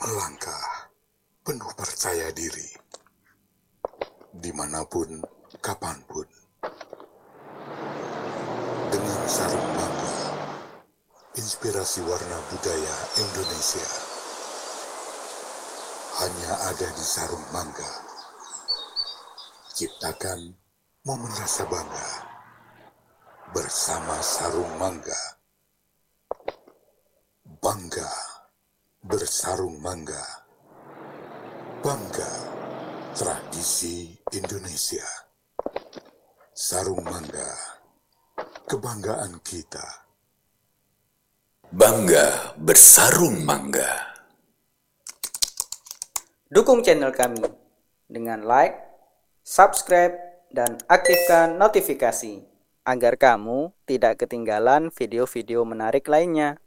Melangkah penuh percaya diri, dimanapun, kapanpun. Dengan sarung mangga, inspirasi warna budaya Indonesia. Hanya ada di sarung mangga. Ciptakan momen rasa bangga bersama sarung mangga. Bangga bersarung mangga. Bangga tradisi Indonesia. Sarung mangga, kebanggaan kita. Bangga bersarung mangga. Dukung channel kami dengan like, subscribe, dan aktifkan notifikasi agar kamu tidak ketinggalan video-video menarik lainnya.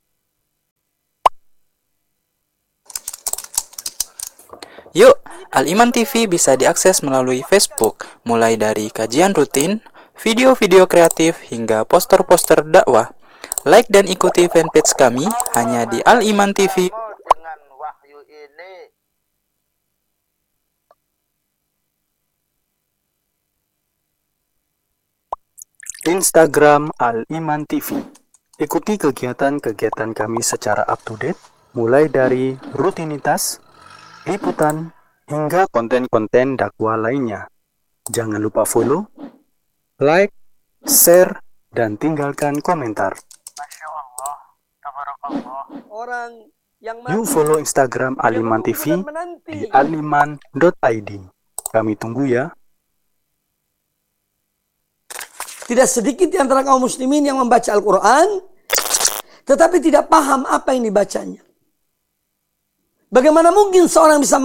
Yuk, Al-Iman TV bisa diakses melalui Facebook, mulai dari kajian rutin, video-video kreatif, hingga poster-poster dakwah. Like dan ikuti fanpage kami hanya di Al-Iman TV. Dengan wahyu ini, Instagram Al-Iman TV. Ikuti kegiatan-kegiatan kami secara up-to-date, mulai dari rutinitas, liputan, hingga konten-konten dakwah lainnya. Jangan lupa follow, like, share, dan tinggalkan komentar. Masya Allah, tabarakallah. Orang yang Yuk follow Instagram Al-Iman TV di aliman.id. Kami tunggu ya. Tidak sedikit di antara kaum muslimin yang membaca Al-Quran, tetapi tidak paham apa yang dibacanya. Bagaimana mungkin seorang bisa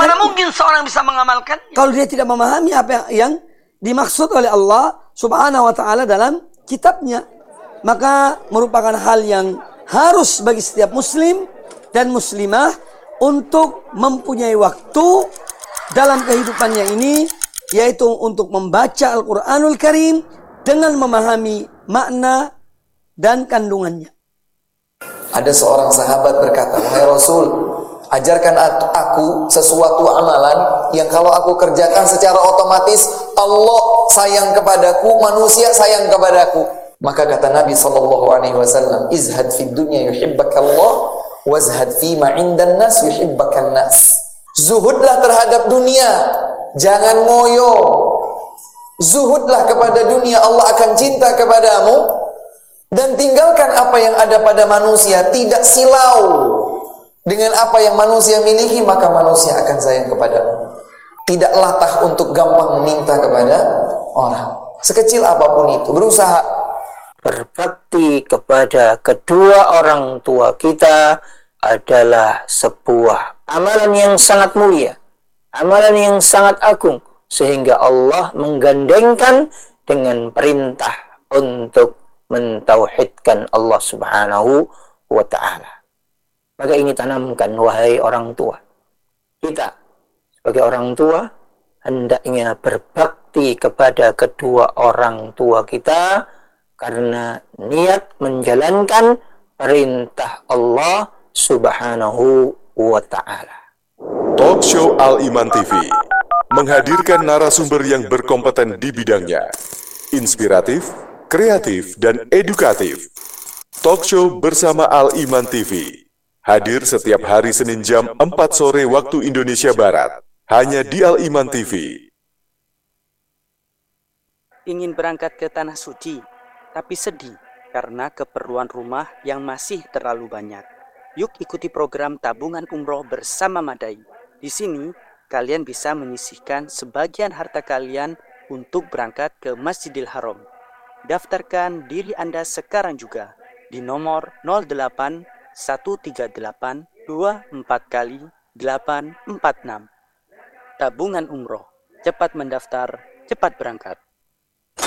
mengamalkan? Kalau dia tidak memahami apa yang dimaksud oleh Allah Subhanahu wa Ta'ala dalam kitabnya, maka merupakan hal yang harus bagi setiap muslim dan muslimah untuk mempunyai waktu dalam kehidupannya ini, yaitu untuk membaca Al-Quranul Karim dengan memahami makna dan kandungannya. Ada seorang sahabat berkata, "Wahai Rasul, ajarkan aku sesuatu amalan yang kalau aku kerjakan secara otomatis Allah sayang kepadaku, manusia sayang kepadaku." Maka kata Nabi SAW, "Izhad fid dunya yuhibbakallah, wazhad fima indan nas yuhibbakan nas." Zuhudlah terhadap dunia, jangan ngoyo. Zuhudlah kepada dunia, Allah akan cinta kepadamu. Dan tinggalkan apa yang ada pada manusia, tidak silau dengan apa yang manusia miliki, maka manusia akan sayang kepadamu. Tidak latah untuk gampang meminta kepada orang. Sekecil apapun itu, berusaha Berbakti kepada kedua orang tua kita adalah sebuah amalan yang sangat mulia, amalan yang sangat agung, sehingga Allah menggandengkan dengan perintah untuk mentauhidkan Allah Subhanahu wa Ta'ala. Maka ini tanamkan, wahai orang tua. Kita sebagai orang tua hendaknya berbakti kepada kedua orang tua kita karena niat menjalankan perintah Allah Subhanahu wa Ta'ala. Talk Show Al-Iman TV menghadirkan narasumber yang berkompeten di bidangnya, inspiratif, kreatif, dan edukatif. Talk Show bersama Al-Iman TV hadir setiap hari Senin jam 4 sore waktu Indonesia Barat, hanya di Al-Iman TV. Ingin berangkat ke Tanah Suci, tapi sedih karena keperluan rumah yang masih terlalu banyak. Yuk ikuti program tabungan umroh bersama Madai. Di sini, kalian bisa menyisihkan sebagian harta kalian untuk berangkat ke Masjidil Haram. Daftarkan diri Anda sekarang juga di nomor 08 138 24 kali 846. Tabungan umroh, cepat mendaftar, cepat berangkat.